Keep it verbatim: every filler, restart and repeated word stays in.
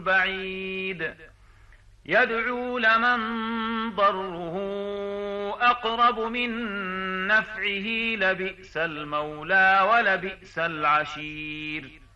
بعيد يدعو لمن ضره أقرب من نفعه لبئس المولى ولبئس العشير